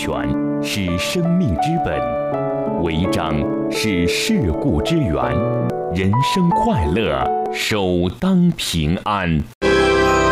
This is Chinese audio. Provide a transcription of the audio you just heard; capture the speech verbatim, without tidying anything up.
全是生命之本，违章是事故之源。人生快乐，首当平安。